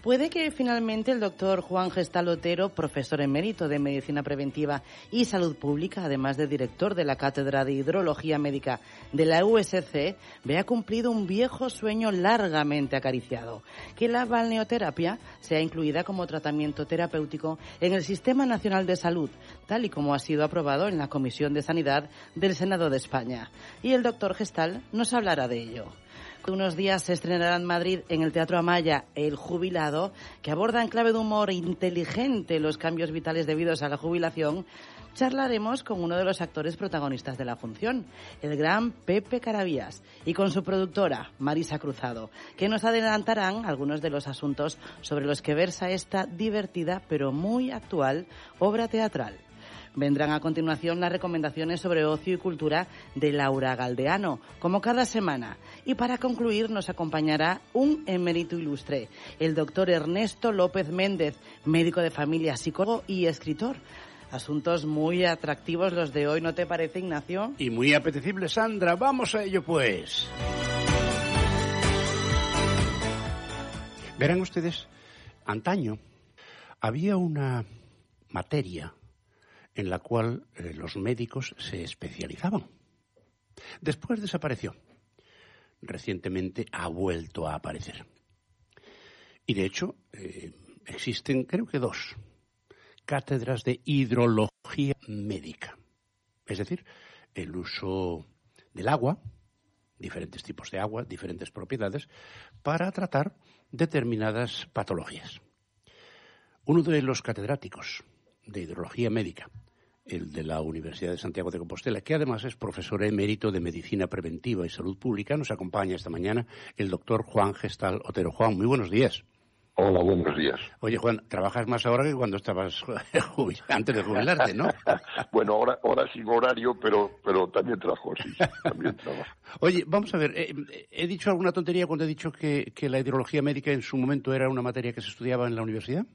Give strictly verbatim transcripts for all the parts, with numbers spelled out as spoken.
Puede que finalmente el doctor Juan Gestal Otero, profesor emérito de Medicina Preventiva y Salud Pública, además de director de la Cátedra de Hidrología Médica de la U S C, vea cumplido un viejo sueño largamente acariciado, que la balneoterapia sea incluida como tratamiento terapéutico en el Sistema Nacional de Salud, tal y como ha sido aprobado en la Comisión de Sanidad del Senado de España. Y el doctor Gestal nos hablará de ello. Unos días se estrenará en Madrid, en el Teatro Amaya, El Jubilado, que aborda en clave de humor inteligente los cambios vitales debidos a la jubilación. Charlaremos con uno de los actores protagonistas de la función, el gran Pepe Carabias, y con su productora, Marisa Cruzado, que nos adelantarán algunos de los asuntos sobre los que versa esta divertida pero muy actual obra teatral. Vendrán a continuación las recomendaciones sobre ocio y cultura de Laura Galdeano, como cada semana. Y para concluir nos acompañará un emérito ilustre, el doctor Ernesto López Méndez, médico de familia, psicólogo y escritor. Asuntos muy atractivos los de hoy, ¿no te parece, Ignacio? Y muy apetecible, Sandra. Vamos a ello, pues. Verán ustedes, antaño había una materia en la cual eh, los médicos se especializaban. Después desapareció. Recientemente ha vuelto a aparecer. Y de hecho, eh, existen, creo que dos, cátedras de hidrología médica. Es decir, el uso del agua, diferentes tipos de agua, diferentes propiedades, para tratar determinadas patologías. Uno de los catedráticos de hidrología médica, el de la Universidad de Santiago de Compostela, que además es profesor emérito de Medicina Preventiva y Salud Pública, nos acompaña esta mañana el doctor Juan Gestal Otero. Juan, muy buenos días. Hola, buenos días. Oye, Juan, trabajas más ahora que cuando estabas antes de jubilarte, ¿no? Bueno, ahora, ahora sin horario, pero, pero también trabajo, sí, también trabajo. Oye, vamos a ver, eh, ¿he dicho alguna tontería cuando he dicho que, que la hidrología médica en su momento era una materia que se estudiaba en la universidad?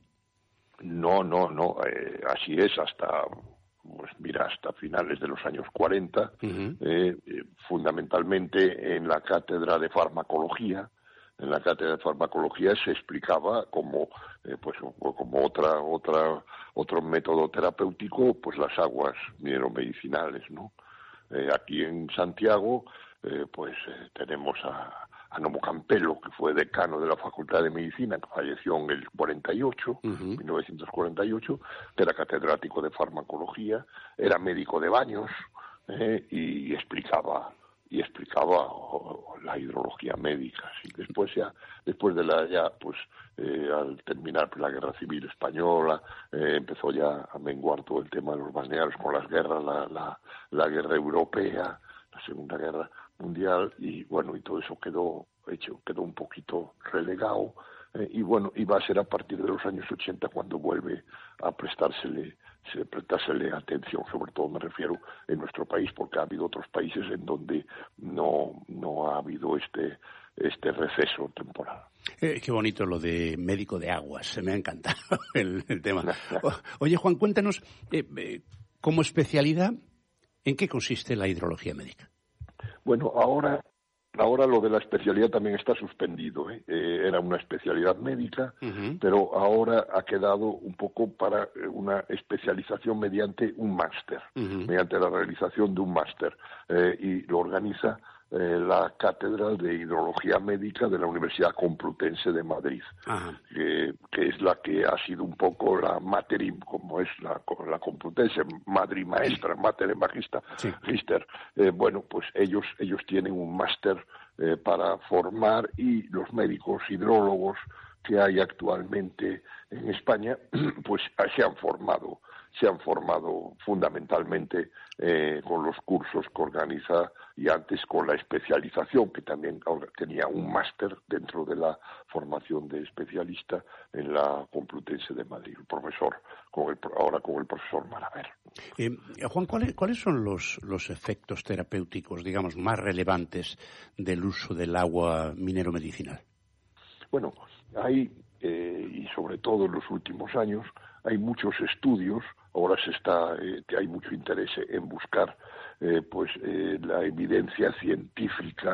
No, no, no, eh, así es, hasta, pues mira, hasta finales de los años cuarenta, uh-huh. eh, eh, fundamentalmente en la cátedra de farmacología. En la cátedra de farmacología se explicaba como, eh, pues, como otra, otra, otro método terapéutico, pues las aguas mineromedicinales, ¿no? Eh, aquí en Santiago, eh, pues eh, tenemos a a Nomo Campelo, que fue decano de la Facultad de Medicina, que falleció en el cuarenta y ocho, uh-huh. mil novecientos cuarenta y ocho, que era catedrático de farmacología, era médico de baños, eh, y explicaba y explicaba oh, la hidrología médica. Y después ya, después de la ya, pues, eh, al terminar la Guerra Civil Española, eh, empezó ya a menguar todo el tema de los balnearios con las guerras, la, la, la guerra europea, la Segunda Guerra Mundial, y bueno, y todo eso quedó hecho, quedó un poquito relegado, eh, y bueno, iba a ser a partir de los años ochenta cuando vuelve a prestársele, se prestársele atención, sobre todo me refiero en nuestro país, porque ha habido otros países en donde no, no ha habido este, este receso temporal. Eh, qué bonito lo de médico de aguas, se me ha encantado el, el tema. O, oye, Juan, cuéntanos, eh, eh, como especialidad, ¿en qué consiste la hidrología médica? Bueno, ahora, ahora lo de la especialidad también está suspendido, ¿eh? Eh, era una especialidad médica, uh-huh. pero ahora ha quedado un poco para una especialización mediante un máster, uh-huh. mediante la realización de un máster, eh, y lo organiza eh, la Cátedra de Hidrología Médica de la Universidad Complutense de Madrid, uh-huh. que, que es la que ha sido un poco la materia, como es la, la Complutense, Madrid Maestra, Mater Magista, sí. Magister. Eh, bueno, pues ellos, ellos tienen un máster eh, para formar, y los médicos hidrólogos que hay actualmente en España, pues se han formado, se han formado fundamentalmente eh, con los cursos que organiza, y antes con la especialización, que también tenía un máster dentro de la formación de especialista en la Complutense de Madrid, el profesor, con el, ahora con el profesor Malaver. Eh, Juan, ¿cuáles, ¿cuáles son los, los efectos terapéuticos, digamos, más relevantes del uso del agua mineromedicinal? Bueno, hay, eh, y sobre todo en los últimos años, hay muchos estudios. Ahora se está, eh, que hay mucho interés en buscar, eh, pues, eh, la evidencia científica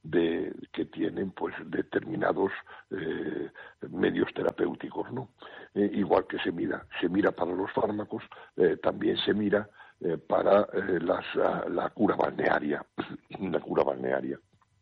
de que tienen pues determinados eh, medios terapéuticos, ¿no? Eh, igual que se mira, se mira para los fármacos, eh, también se mira eh, para eh, las, la, la cura balnearia, la cura balnearia.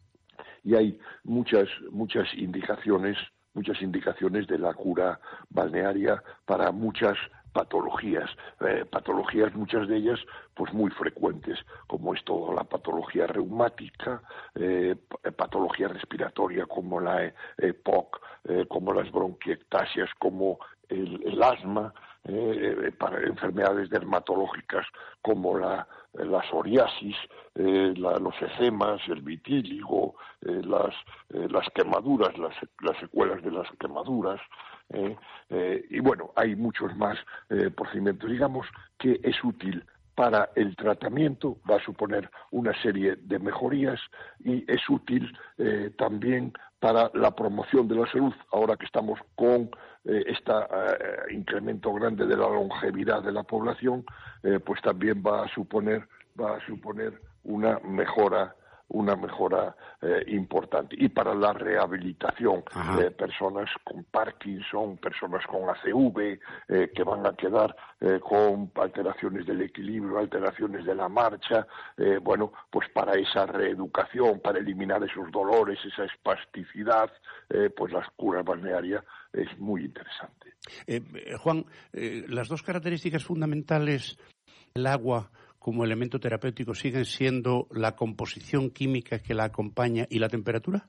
Y hay muchas muchas indicaciones, muchas indicaciones de la cura balnearia para muchas patologías, eh, patologías muchas de ellas pues muy frecuentes, como es toda la patología reumática, eh, patología respiratoria como la E P O C, eh, como las bronquiectasias, como el, el asma, eh, para enfermedades dermatológicas como la, la psoriasis, eh, la, los eczemas, el vitíligo, eh, las, eh, las quemaduras, las, las secuelas de las quemaduras, eh, eh, y bueno, hay muchos más eh, procedimientos, digamos, que es útil para el tratamiento, va a suponer una serie de mejorías y es útil eh, también para la promoción de la salud, ahora que estamos con eh, este eh, incremento grande de la longevidad de la población, eh, pues también va a suponer va a suponer una mejora una mejora eh, importante. Y para la rehabilitación, eh, personas con Parkinson, personas con A C V, eh, que van a quedar eh, con alteraciones del equilibrio, alteraciones de la marcha, eh, bueno, pues para esa reeducación, para eliminar esos dolores, esa espasticidad, eh, pues la cura balnearia es muy interesante. Eh, Juan, eh, las dos características fundamentales del agua como elemento terapéutico siguen siendo la composición química que la acompaña y la temperatura.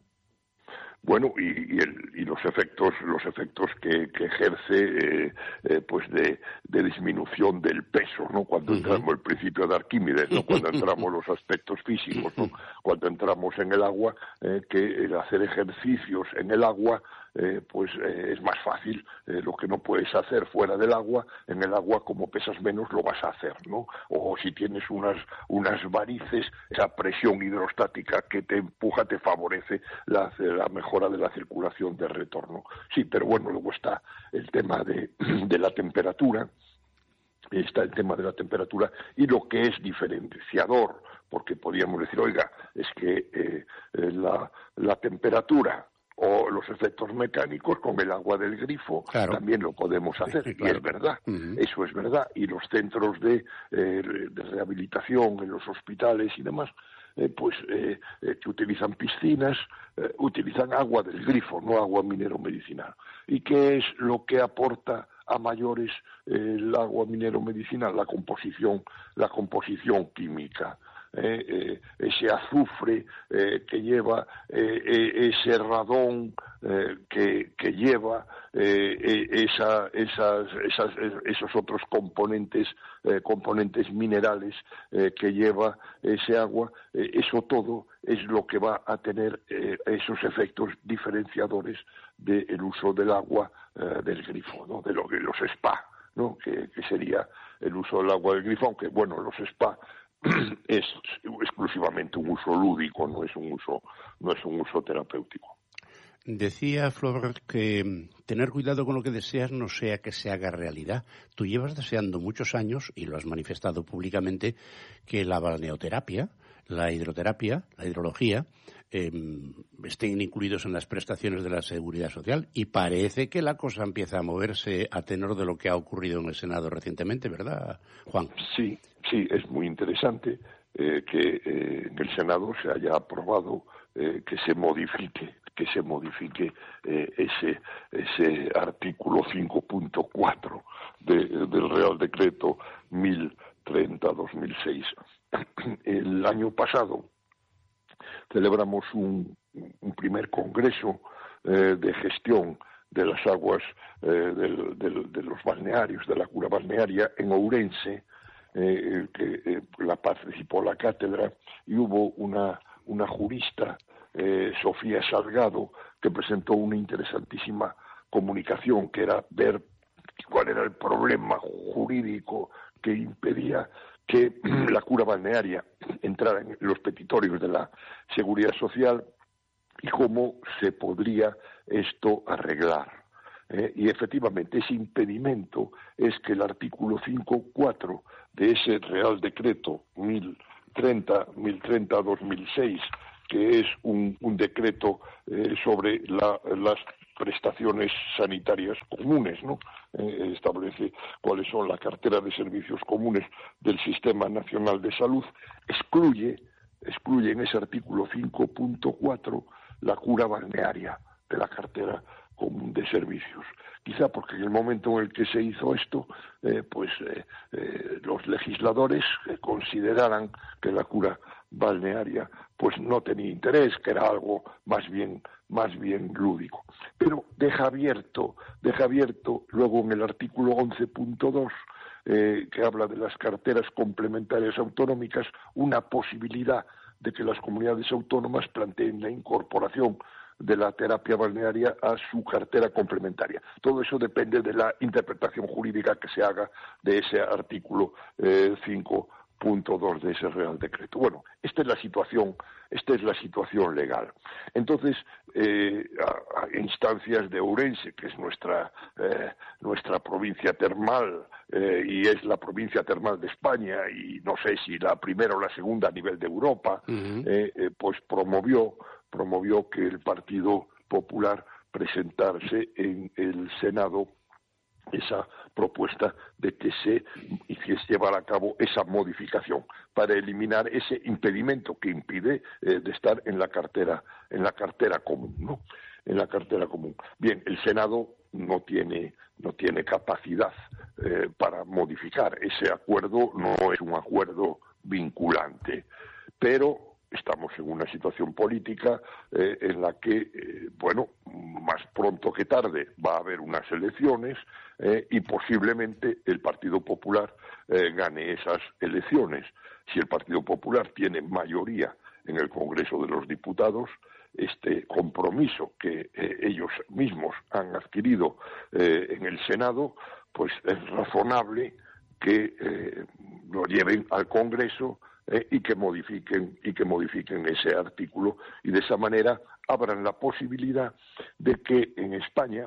Bueno, y, y, el, y los efectos los efectos que, que ejerce eh, eh, pues de, de disminución del peso, ¿no? Cuando uh-huh. entramos, el principio de Arquímedes, ¿no? Cuando entramos los aspectos físicos, ¿no? Cuando entramos en el agua, eh, que el hacer ejercicios en el agua Eh, pues eh, es más fácil. Eh, lo que no puedes hacer fuera del agua, en el agua, como pesas menos, lo vas a hacer, ¿no? O si tienes unas unas varices, esa presión hidrostática que te empuja te favorece la, la mejora de la circulación de retorno. Sí, pero bueno, luego está el tema de, de la temperatura, está el tema de la temperatura y lo que es diferenciador, porque podríamos decir, oiga, es que eh, eh, la, la temperatura o los efectos mecánicos con el agua del grifo, claro, también lo podemos hacer, sí, claro. Y es verdad, uh-huh. Eso es verdad, y los centros de, eh, de rehabilitación en los hospitales y demás, eh, pues eh, eh, que utilizan piscinas, eh, utilizan agua del grifo, no agua minero medicinal. ¿Y qué es lo que aporta a mayores eh, el agua minero medicinal? La composición, la composición química. Eh, eh, ese azufre eh, que lleva, eh, eh, ese radón eh, que, que lleva, eh, eh, esa, esas, esas, esos otros componentes, eh, componentes minerales eh, que lleva ese agua, eh, eso todo es lo que va a tener eh, esos efectos diferenciadores del uso del agua eh, del grifo, ¿no? De lo que los spa, ¿no? Que, que sería el uso del agua del grifo, aunque bueno, los spa es exclusivamente un uso lúdico, no es un uso, no es un uso terapéutico. Decía Flor que tener cuidado con lo que deseas no sea que se haga realidad. Tú llevas deseando muchos años, y lo has manifestado públicamente, que la balneoterapia, la hidroterapia, la hidrología, eh, estén incluidos en las prestaciones de la Seguridad Social, y parece que la cosa empieza a moverse a tenor de lo que ha ocurrido en el Senado recientemente, ¿verdad, Juan? Sí, sí, es muy interesante eh, que eh, en el Senado se haya aprobado eh, que se modifique que se modifique eh, ese ese artículo cinco punto cuatro de, del Real Decreto mil treinta barra dos mil seis. El año pasado celebramos un, un primer congreso eh, de gestión de las aguas eh, del, del, de los balnearios, de la cura balnearia en Ourense, eh, que eh, la participó la cátedra, y hubo una, una jurista, eh, Sofía Salgado, que presentó una interesantísima comunicación, que era ver cuál era el problema jurídico que impedía que la cura balnearia entrara en los petitorios de la Seguridad Social y cómo se podría esto arreglar. Eh, y efectivamente ese impedimento es que el artículo cinco punto cuatro de ese Real Decreto mil treinta barra dos mil seis, que es un, un decreto eh, sobre la, las prestaciones sanitarias comunes, ¿no? Eh, establece cuáles son la cartera de servicios comunes del Sistema Nacional de Salud, excluye, excluye en ese artículo cinco punto cuatro la cura balnearia de la cartera común de servicios. Quizá porque en el momento en el que se hizo esto, eh, pues eh, eh, los legisladores eh, consideraran que la cura balnearia pues no tenía interés, que era algo más bien más bien lúdico. Pero deja abierto, deja abierto luego en el artículo once punto dos, eh, que habla de las carteras complementarias autonómicas, una posibilidad de que las comunidades autónomas planteen la incorporación de la terapia balnearia a su cartera complementaria. Todo eso depende de la interpretación jurídica que se haga de ese artículo eh, cinco punto dos de ese Real Decreto. Bueno, esta es la situación, esta es la situación legal. Entonces, eh, a, a instancias de Ourense, que es nuestra eh, nuestra provincia termal eh, y es la provincia termal de España y no sé si la primera o la segunda a nivel de Europa, uh-huh. eh, eh, pues promovió promovió que el Partido Popular presentase en el Senado esa propuesta de que se hiciese llevar a cabo esa modificación para eliminar ese impedimento que impide eh, de estar en la cartera en la cartera común, ¿no? En la cartera común. Bien, el Senado no tiene no tiene capacidad eh, para modificar ese acuerdo, no es un acuerdo vinculante, pero estamos en una situación política eh, en la que, eh, bueno, más pronto que tarde va a haber unas elecciones eh, y posiblemente el Partido Popular eh, gane esas elecciones. Si el Partido Popular tiene mayoría en el Congreso de los Diputados, este compromiso que eh, ellos mismos han adquirido eh, en el Senado, pues es razonable que eh, lo lleven al Congreso Eh, y que modifiquen y que modifiquen ese artículo y de esa manera abran la posibilidad de que en España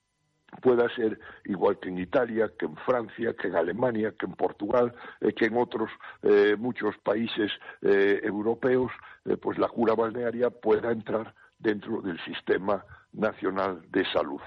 pueda ser igual que en Italia, que en Francia, que en Alemania, que en Portugal, eh, que en otros eh, muchos países eh, europeos, eh, pues la cura balnearia pueda entrar dentro del Sistema Nacional de Salud.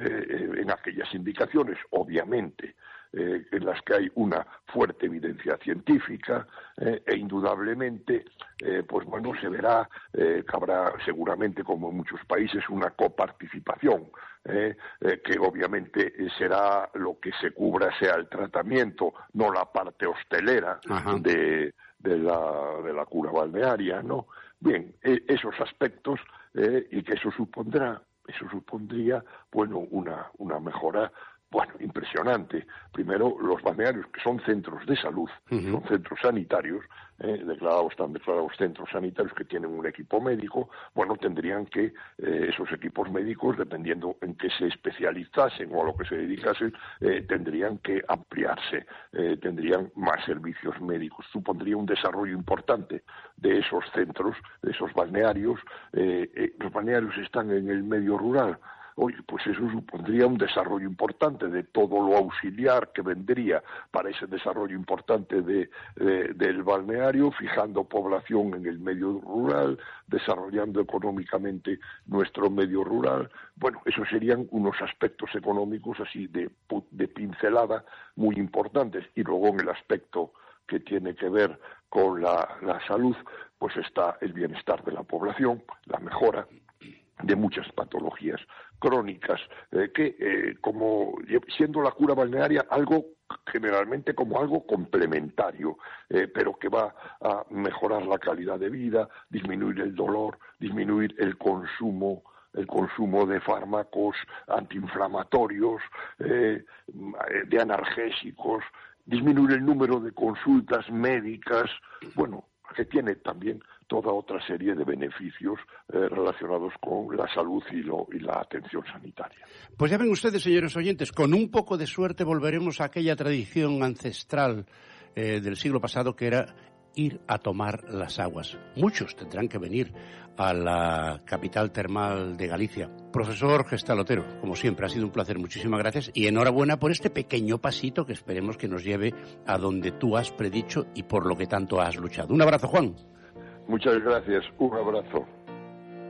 Eh, en aquellas indicaciones, obviamente, eh, en las que hay una fuerte evidencia científica eh, e indudablemente, eh, pues bueno, se verá eh, que habrá seguramente, como en muchos países, una coparticipación, eh, eh, que obviamente será lo que se cubra sea el tratamiento, no la parte hostelera de, de, la, de la cura balnearia, ¿no? Bien, eh, esos aspectos eh, y que eso supondrá Eso supondría, bueno, una, una mejora, bueno, impresionante. Primero, los balnearios, que son centros de salud, uh-huh. son centros sanitarios, eh, declarados, están declarados centros sanitarios que tienen un equipo médico, bueno, tendrían que eh, esos equipos médicos, dependiendo en qué se especializasen o a lo que se dedicasen, eh, tendrían que ampliarse, eh, tendrían más servicios médicos. Supondría un desarrollo importante de esos centros, de esos balnearios. Eh, eh, los balnearios están en el medio rural. Oye, pues eso supondría un desarrollo importante de todo lo auxiliar que vendría para ese desarrollo importante de, de, del balneario, fijando población en el medio rural, desarrollando económicamente nuestro medio rural. Bueno, esos serían unos aspectos económicos así de, de pincelada muy importantes. Y luego en el aspecto que tiene que ver con la, la salud, pues está el bienestar de la población, la mejora de muchas patologías crónicas, eh, que eh, como siendo la cura balnearia algo generalmente como algo complementario, eh, pero que va a mejorar la calidad de vida, disminuir el dolor, disminuir el consumo el consumo de fármacos antiinflamatorios, eh, de analgésicos, disminuir el número de consultas médicas, bueno, que tiene también toda otra serie de beneficios eh, relacionados con la salud y, lo, y la atención sanitaria. Pues ya ven ustedes, señores oyentes, con un poco de suerte volveremos a aquella tradición ancestral eh, del siglo pasado que era ir a tomar las aguas. Muchos tendrán que venir a la capital termal de Galicia. Profesor Gestal Otero, como siempre, ha sido un placer. Muchísimas gracias y enhorabuena por este pequeño pasito que esperemos que nos lleve a donde tú has predicho y por lo que tanto has luchado. Un abrazo, Juan. Muchas gracias. Un abrazo.